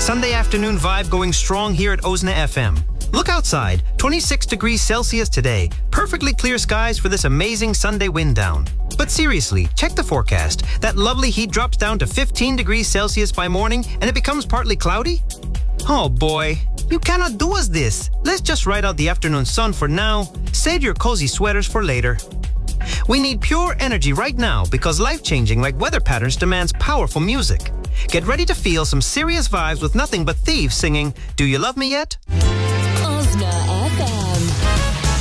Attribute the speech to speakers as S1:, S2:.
S1: Sunday afternoon vibe going strong here at Ozna FM. Look outside, 26 degrees Celsius today. Perfectly clear skies for this amazing Sunday wind down. But seriously, check the forecast. That lovely heat drops down to 15 degrees Celsius by morning and it becomes partly cloudy? Oh boy, you cannot do us this. Let's just ride out the afternoon sun for now. Save your cozy sweaters for later. We need pure energy right now because life-changing like weather patterns demands powerful music. Get ready to feel some serious vibes with nothing but Thieves singing, "Do You Love Me Yet?"